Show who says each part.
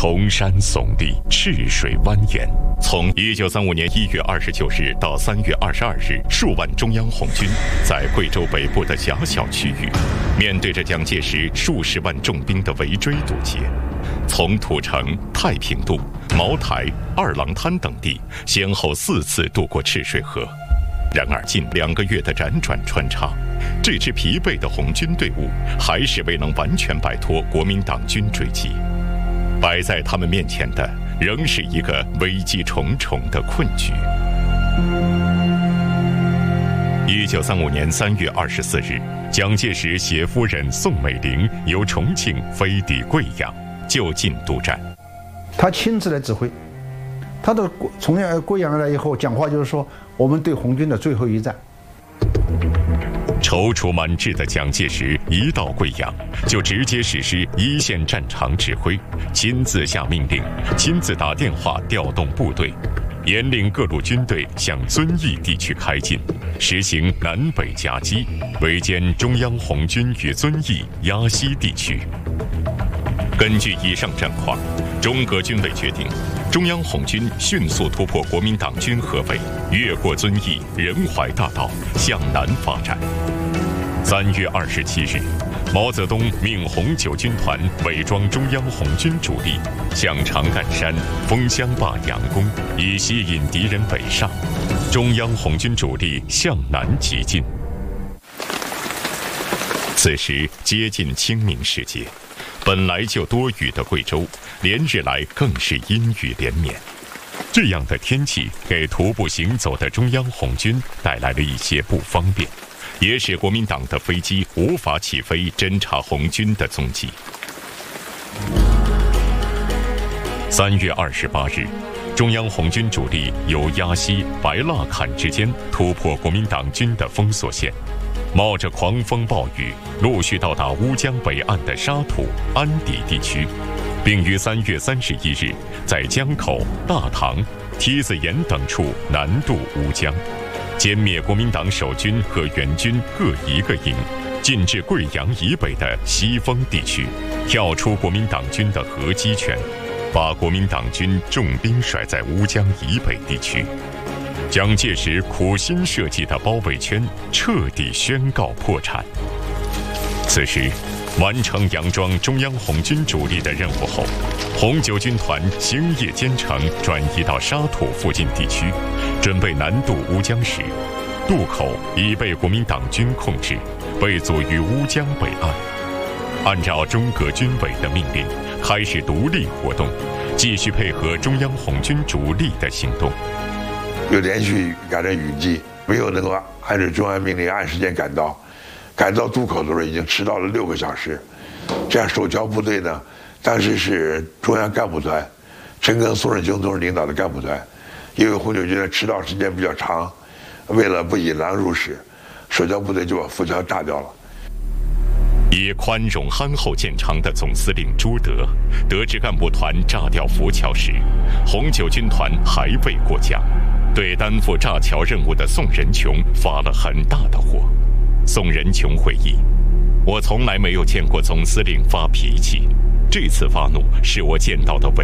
Speaker 1: 崇山耸立，赤水蜿蜒。从1935年1月29日到3月22日，数万中央红军在贵州北部的狭小区域，面对着蒋介石数十万重兵的围追堵截，从土城、太平路、茅台、二郎滩等地，先后4次渡过赤水河。然而，近2个月的辗转穿插，这支疲惫的红军队伍还是未能完全摆脱国民党军追击。摆在他们面前的，仍是一个危机重重的困局。1935年3月24日，蒋介石携夫人宋美龄由重庆飞抵贵阳，就近督战。
Speaker 2: 他亲自来指挥，他到从贵阳来以后，讲话就是说，我们对红军的最后一战。
Speaker 1: 踌躇满志的蒋介石一到贵阳，就直接实施一线战场指挥，亲自下命令，亲自打电话调动部队，严令各路军队向遵义地区开进，实行南北夹击，围歼中央红军与遵义、鸭西地区。根据以上战况，中革军委决定，中央红军迅速突破国民党军合围，越过遵义、仁怀大道，向南发展。3月27日，毛泽东命红九军团伪装中央红军主力，向长干山、枫香坝佯攻，以吸引敌人北上。中央红军主力向南急进。此时接近清明时节，本来就多雨的贵州，连日来更是阴雨连绵。这样的天气给徒步行走的中央红军带来了一些不方便，也使国民党的飞机无法起飞侦察红军的踪迹。3月28日，中央红军主力由鸭西、白蜡坎之间突破国民党军的封锁线，冒着狂风暴雨，陆续到达乌江北岸的沙土、安底地区，并于3月31日在江口、大塘、梯子岩等处南渡乌江，歼灭国民党守军和援军各1个营，进至贵阳以北的西丰地区，跳出国民党军的合击圈，把国民党军重兵甩在乌江以北地区。蒋介石苦心设计的包围圈彻底宣告破产。此时，完成佯装中央红军主力的任务后，红九军团星夜兼程转移到沙土附近地区，准备南渡乌江时，渡口已被国民党军控制，被阻于乌江北岸。按照中革军委的命令，开始独立活动，继续配合中央红军主力的行动。
Speaker 3: 又连续赶上雨季，没有能够按照中央命令按时间赶到渡口的时候已经迟到了6个小时。这样守侨部队呢，当时是中央干部团，陈赓、宋任穷同志领导的干部团，因为红九军的迟到时间比较长，为了不引狼入室，守侨部队就把浮桥炸掉了。
Speaker 1: 以宽容憨厚见长的总司令朱德，得知干部团炸掉浮桥时，红九军团还未过江，对担负炸桥任务的宋仁穷发了很大的火。宋仁穷回忆，我从来没有见过总司令发脾气，这次发怒是我见到的唯